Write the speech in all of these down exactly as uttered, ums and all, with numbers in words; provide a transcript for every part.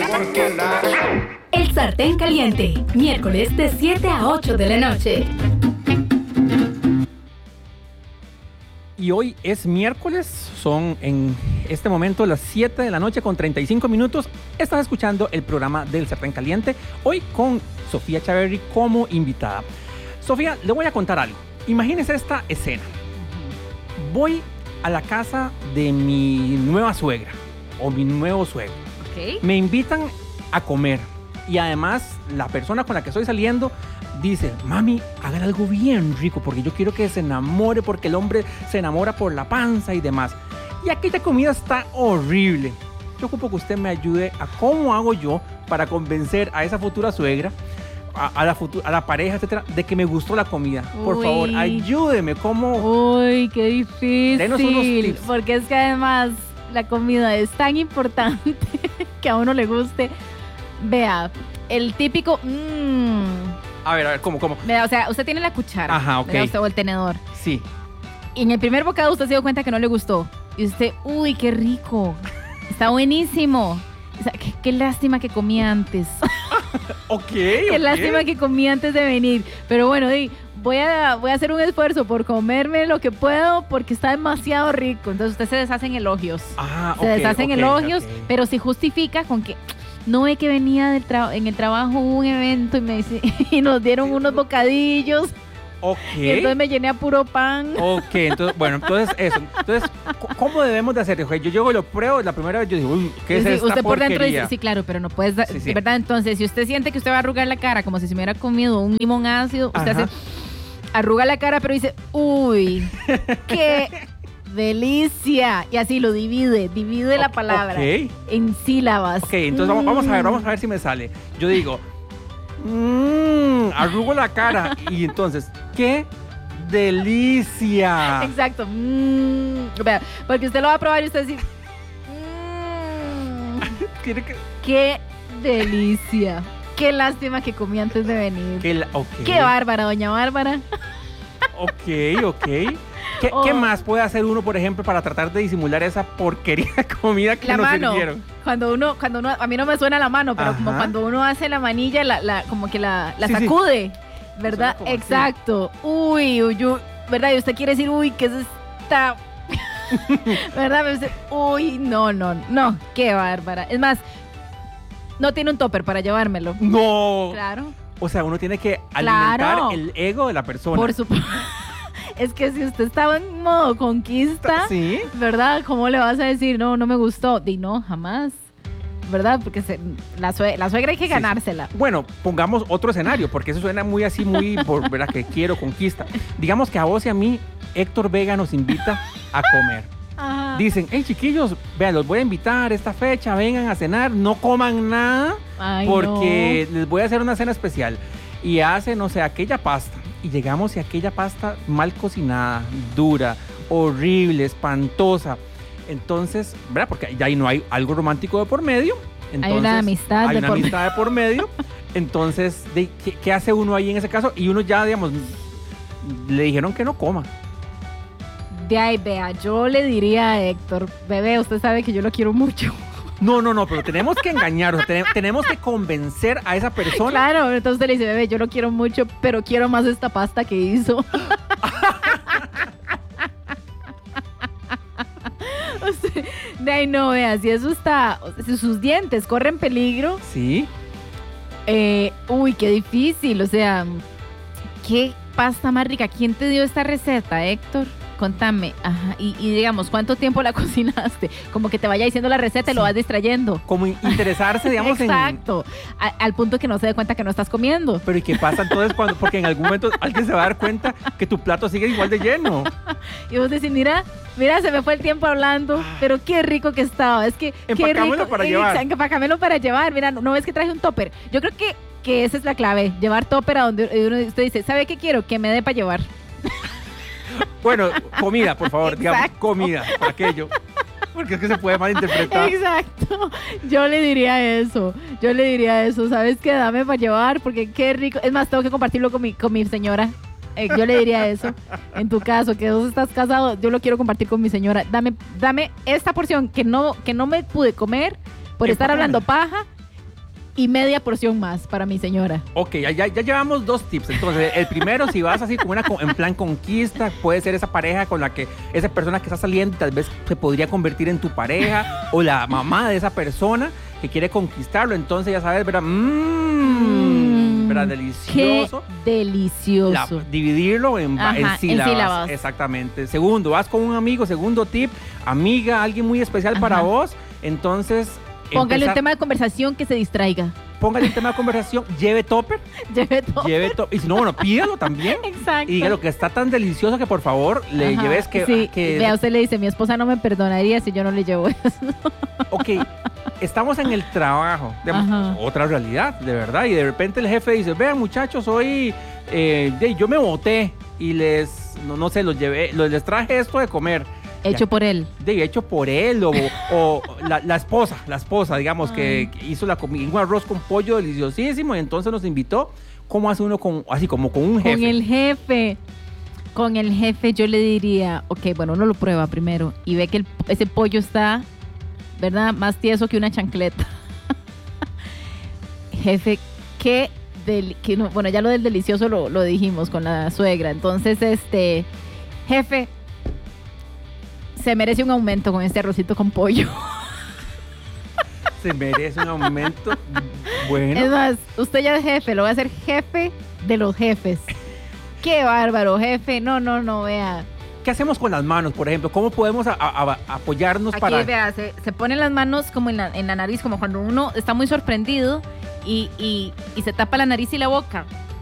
porque la... El Sartén Caliente, miércoles de siete a ocho de la noche. Y hoy es miércoles, son en este momento las siete de la noche con treinta y cinco minutos. Estás escuchando el programa del Sartén Caliente, hoy con Sofía Chaverri como invitada. Sofía, le voy a contar algo. Imagínese esta escena. Voy a la casa de mi nueva suegra o mi nuevo suegro. Okay. Me invitan a comer y además la persona con la que estoy saliendo dice, mami, hagan algo bien rico porque yo quiero que se enamore, porque el hombre se enamora por la panza y demás. Y aquella comida está horrible. Yo ocupo que usted me ayude a cómo hago yo para convencer a esa futura suegra, a, a, la, futura, a la pareja, etcétera, de que me gustó la comida. Por Uy. favor, ayúdeme. ¿Cómo? Uy, qué difícil. Denos unos tips. Porque es que además la comida es tan importante que a uno le guste. Vea, el típico... Mmm, A ver, a ver, ¿cómo, cómo? Vea, o sea, usted tiene la cuchara. Ajá, ok. ¿verdad? Usted, o el tenedor. Sí. Y en el primer bocado usted se dio cuenta que no le gustó. Y usted, uy, qué rico. Está buenísimo. O sea, qué, qué lástima que comí antes. Ok, Qué okay. lástima que comí antes de venir. Pero bueno, di, voy a, voy a hacer un esfuerzo por comerme lo que puedo porque está demasiado rico. Entonces usted se deshace en elogios. Ah, se ok, deshace en ok, elogios, ok. pero se justifica con que no ve que venía del tra- en el trabajo hubo un evento y, me dice, y nos dieron unos bocadillos. Ok. Y entonces me llené a puro pan. Ok, entonces, bueno, entonces eso. Entonces, ¿cómo debemos de hacer? Yo llego y lo pruebo, la primera vez yo digo, uy, ¿qué es Sí, esta usted por dentro porquería? dice, sí, claro, pero no puedes, da- Sí, sí. ¿verdad? Entonces, si usted siente que usted va a arrugar la cara como si se me hubiera comido un limón ácido, usted Ajá. hace, arruga la cara, pero dice, uy, qué delicia. Y así lo divide, divide la Ok, palabra ok. en sílabas. Ok, entonces vamos, vamos a ver, Mm. vamos a ver si me sale. Yo digo, mmm, arrugo la cara. Y entonces, ¡qué delicia! Exacto. Mm, vea, porque usted lo va a probar y usted va a decir, mm, Tiene que- qué delicia. Qué lástima que comí antes de venir. que la- ok. Qué bárbara, doña Bárbara. Ok, ok. ¿Qué, Oh. ¿Qué más puede hacer uno, por ejemplo, para tratar de disimular esa porquería de comida que La nos mano. sirvieron? Cuando uno, cuando uno, a mí no me suena la mano, pero Ajá. como cuando uno hace la manilla, la, la, como que la, la Sí, sí. sacude, ¿verdad? Suena como así. Exacto. Uy, uy, uy, ¿verdad? Y usted quiere decir, uy, ¿qué es esta? ¿Verdad? Me dice, uy, no, no, no, qué bárbara. Es más, no tiene un topper para llevármelo. No. Claro, O sea, uno tiene que alimentar Claro. el ego de la persona. por supuesto. Es que si usted estaba en modo conquista, Sí. ¿verdad? ¿Cómo le vas a decir, no, no me gustó? Di no, jamás. ¿Verdad? Porque se- la, sue- la suegra hay que Sí, sí. ganársela. Bueno, pongamos otro escenario, porque eso suena muy así, muy, por, ¿verdad? Que quiero, conquista. Digamos que a vos y a mí, Héctor Vega nos invita a comer. Ajá. Dicen, hey chiquillos, vean, los voy a invitar esta fecha, vengan a cenar, no coman nada, Ay, porque les voy a hacer una cena especial. Y hace, no sé, aquella pasta. Y llegamos y aquella pasta mal cocinada, dura, horrible, espantosa. Entonces, ¿verdad? Porque ya ahí no hay algo romántico de por medio. Entonces, Hay una amistad hay de una por amistad de por medio. Entonces, de- ¿qué, qué hace uno ahí en ese caso? Y uno ya, digamos, le dijeron que no coma. De ahí, vea, yo le diría a Héctor, bebé, usted sabe que yo lo quiero mucho. No, no, no, pero tenemos que engañar, o sea, ten- tenemos que convencer a esa persona. Claro, entonces usted le dice, bebé, yo lo quiero mucho, pero quiero más esta pasta que hizo. Usted- de ahí no, vea, si eso está, si sus dientes corren peligro, Sí. eh, uy, qué difícil, o sea, qué pasta más rica. ¿Quién te dio esta receta, Héctor? Contame, ajá, y, y digamos, ¿cuánto tiempo la cocinaste? Como que te vaya diciendo la receta y lo Sí. vas distrayendo. Como in- interesarse, digamos, en... Exacto, A- al punto que no se dé cuenta que no estás comiendo. Pero ¿y qué pasa entonces cuando, porque en algún momento alguien se va a dar cuenta que tu plato sigue igual de lleno? Y vos decís, mira, mira, se me fue el tiempo hablando, pero qué rico que estaba. Es que, qué Empacámelo rico. para llevar. Exacto, empacámelo para llevar. Mira, no, no ves que traje un topper. Yo creo que, que esa es la clave, llevar topper a donde uno, usted dice, ¿sabe qué quiero? Que me dé para llevar. Bueno, comida, por favor, digamos, Exacto. comida, aquello. Porque es que se puede malinterpretar. Exacto. Yo le diría eso. Yo le diría eso. ¿Sabes qué? Dame para llevar porque qué rico. Es más, tengo que compartirlo con mi, con mi señora. Eh, yo le diría eso. En tu caso, que vos estás casado, yo lo quiero compartir con mi señora. Dame, dame esta porción que no, que no me pude comer por estar Empacámela. hablando paja y media porción más para mi señora. Ok, ya, ya, ya llevamos dos tips. Entonces, el primero, si vas así como una, en plan conquista, puede ser esa pareja con la que, esa persona que está saliendo, tal vez se podría convertir en tu pareja, o la mamá de esa persona que quiere conquistarlo. Entonces, ya sabes, ¿verdad? Mmm, ¿verdad? Delicioso. Qué delicioso. La, dividirlo en, Ajá, en, sílabas, en sílabas. Exactamente. Segundo, vas con un amigo. Segundo tip, amiga, alguien muy especial Ajá. para vos. Entonces, póngale empezar, un tema de conversación que se distraiga. Póngale un tema de conversación, lleve topper. Lleve todo. Lleve to- y si no, bueno, pídalo también. Exacto. Y dígalo que está tan delicioso que por favor le Ajá, lleves que... sí, que vea, usted le dice, mi esposa no me perdonaría si yo no le llevo eso. ok, estamos en el trabajo, digamos, Ajá. otra realidad, de verdad. Y de repente el jefe dice, vean muchachos, hoy eh, de- yo me boté y les, no, no sé, los llevé, los, les traje esto de comer. Hecho por él. De hecho por él o, o la, la esposa, la esposa, digamos, que, que hizo la comida, un arroz con pollo deliciosísimo y entonces nos invitó. ¿Cómo hace uno con, así como con un jefe? Con el jefe. Con el jefe yo le diría, ok, bueno, uno lo prueba primero y ve que el- ese pollo está, ¿verdad? Más tieso que una chancleta. Jefe, qué del, que no- bueno, ya lo del delicioso lo, lo dijimos con la suegra. Entonces, este, jefe, se merece un aumento con este arrocito con pollo. Se merece un aumento. Bueno. Es más, usted ya es jefe, lo va a hacer jefe de los jefes. Qué bárbaro, jefe. No, no, no, vea. ¿Qué hacemos con las manos, por ejemplo? ¿Cómo podemos a- a- a- apoyarnos Aquí, para...? vea, se, se ponen las manos como en la, en la nariz, como cuando uno está muy sorprendido y, y, y se tapa la nariz y la boca.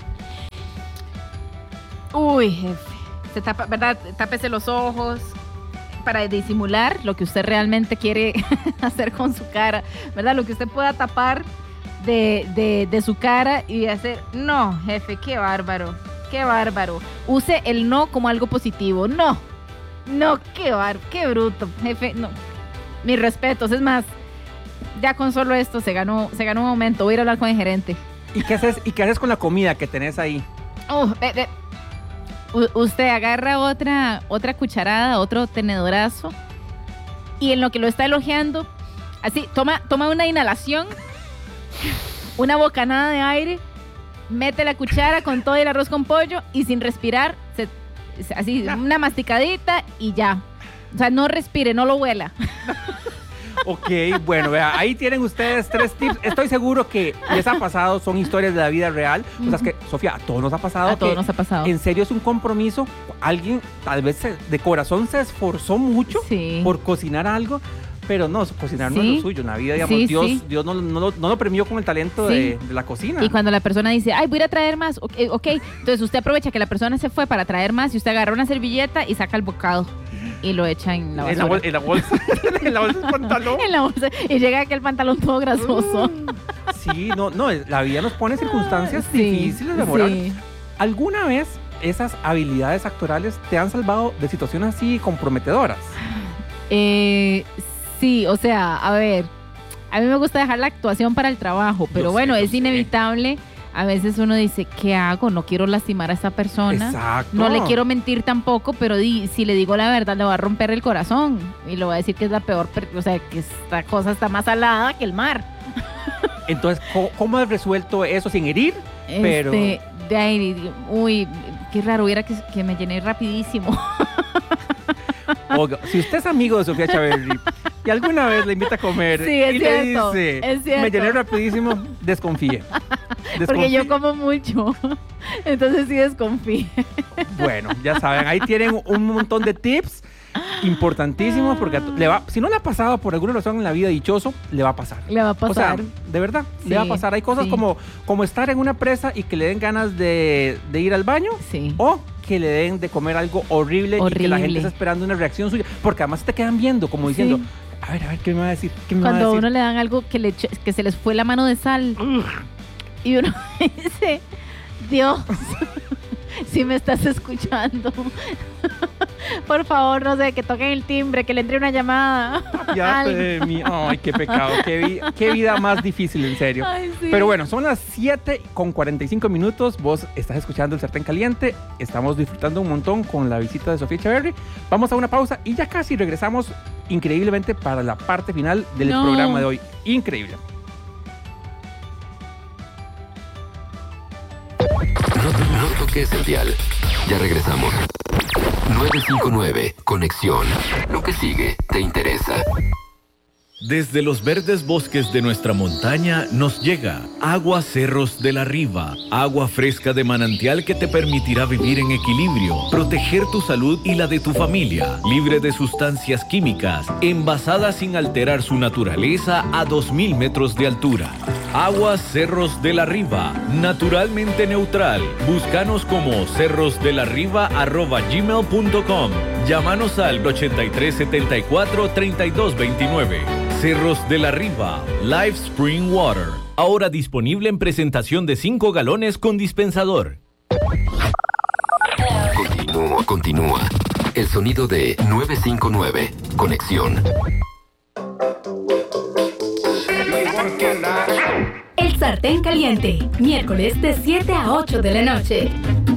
Uy, jefe. Se tapa, ¿verdad? Tápese los ojos para disimular lo que usted realmente quiere hacer con su cara, ¿verdad? Lo que usted pueda tapar de, de, de su cara y hacer, no, jefe, qué bárbaro, qué bárbaro. Use el no como algo positivo, no, no, qué bárbaro, qué bruto, jefe, no. Mis respetos, es más, ya con solo esto se ganó, se ganó un aumento, voy a ir a hablar con el gerente. ¿Y qué haces, y qué haces con la comida que tenés ahí? Oh, ve, ve. U- usted agarra otra, otra cucharada, otro tenedorazo y en lo que lo está elogiando, así, toma, toma una inhalación, una bocanada de aire, mete la cuchara con todo el arroz con pollo y sin respirar, se, se- así, Ya. una masticadita y ya. O sea, no respire, no lo huela. Ok, bueno, vea, ahí tienen ustedes tres tips. Estoy seguro que les ha pasado, son historias de la vida real. O sea, es que, Sofía, a todos nos ha pasado A todos que nos ha pasado. en serio es un compromiso. Alguien tal vez se- de corazón se esforzó mucho Sí. por cocinar algo, pero no, cocinar no es Sí. lo suyo. En la vida, digamos, Sí, Dios, sí. Dios no, no lo- no lo premió con el talento Sí. de, de la cocina. Y cuando la persona dice, ay, voy a ir a traer más, ok, ok, entonces usted aprovecha que la persona se fue para traer más y usted agarra una servilleta y saca el bocado y lo echa en la en, la basura. bol- en la bolsa, en la bolsa del pantalón. En la bolsa y llega aquel pantalón todo grasoso. Sí, no, no, la vida nos pone circunstancias Sí, difíciles de mejorar. sí. ¿Alguna vez esas habilidades actorales te han salvado de situaciones así comprometedoras? Eh, sí, o sea, a ver, a mí me gusta dejar la actuación para el trabajo, pero Yo sé, bueno, yo es sé. inevitable. A veces uno dice, ¿qué hago? No quiero lastimar a esa persona. Exacto. No le quiero mentir tampoco, pero di- si le digo la verdad le va a romper el corazón y le va a decir que es la peor, per- o sea, que esta cosa está más salada que el mar. Entonces, ¿cómo, cómo has resuelto eso sin herir? Pero- Este, de ahí, uy, qué raro, hubiera que, que me llené rapidísimo. Oiga, si usted es amigo de Sofía Chaverri y alguna vez le invita a comer Sí, es y cierto, le dice, es cierto. me llené rapidísimo, desconfíe. Porque Desconfíe. yo como mucho, entonces sí desconfíe. Bueno, ya saben, ahí tienen un montón de tips importantísimos porque a to- le va, si no le ha pasado por alguna razón en la vida dichoso, le va a pasar. Le va a O sea, pasar. de verdad, Sí, le va a pasar. Hay cosas sí. como, como estar en una presa y que le den ganas de, de ir al baño Sí. o que le den de comer algo horrible, y que la gente Horrible. está esperando una reacción suya. Porque además te quedan viendo, como diciendo, Sí. a ver, a ver, ¿qué me va a decir? ¿Qué me va a Cuando a decir? uno le dan algo que, le, eche- que se les fue la mano de sal y uno dice, Dios, si me estás escuchando, por favor, no sé, que toquen el timbre, que le entre una llamada. Ya algo. de mí. Ay, qué pecado. Qué, vi- qué vida más difícil, en serio. Ay, sí. Pero bueno, son las siete con cuarenta y cinco minutos. Vos estás escuchando el Sartén Caliente. Estamos disfrutando un montón con la visita de Sofía Echeverry. Vamos a una pausa y ya casi regresamos increíblemente para la parte final del No. programa de hoy. Increíble. No toques el dial. Ya regresamos. nueve cinco nueve, Conexión. Lo que sigue te interesa. Desde los verdes bosques de nuestra montaña nos llega Agua Cerros de la Riva, agua fresca de manantial que te permitirá vivir en equilibrio, proteger tu salud y la de tu familia, libre de sustancias químicas, envasada sin alterar su naturaleza a dos mil metros de altura. Agua Cerros de la Riva, naturalmente neutral. Búscanos como cerrosdelariva arroba gmail punto com. Llámanos al ochenta y tres setenta y cuatro treinta y dos veintinueve. Cerros de la Riva, Live Spring Water. Ahora disponible en presentación de cinco galones con dispensador. Continúa, continúa. El sonido de nueve cinco nueve, Conexión. El Sartén Caliente, miércoles de siete a ocho de la noche.